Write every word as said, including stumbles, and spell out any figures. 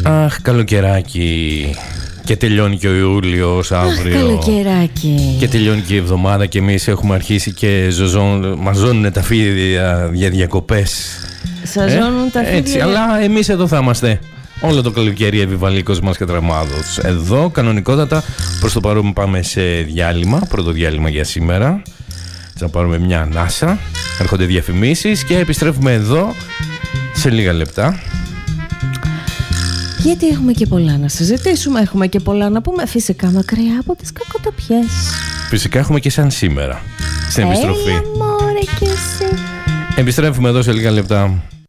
Αχ, καλοκαιράκι. Και τελειώνει και ο Ιούλιος αύριο. Αχ, καλοκαιράκι. Και τελειώνει και η εβδομάδα και εμείς έχουμε αρχίσει και ζωζών, μας ζώνουν τα φίδια για διακοπές. Σας ζώνουν ε, τα φίδια. Έτσι, αλλά εμείς εδώ θα είμαστε. Όλο το καλοκαίρι επιβαλίκος μας και τραμάδος. Εδώ κανονικότατα προς το παρόν πάμε σε διάλειμμα. Πρώτο διάλειμμα για σήμερα. Θα πάρουμε μια ανάσα. Έρχονται διαφημίσεις και επιστρέφουμε εδώ σε λίγα λεπτά. Γιατί έχουμε και πολλά να συζητήσουμε, έχουμε και πολλά να πούμε. Φυσικά μακριά από τις κακοτοπιές. Φυσικά έχουμε και σαν σήμερα στην επιστροφή. Έλα μωρέ κι εσύ. Επιστρέφουμε εδώ σε λίγα λεπτά.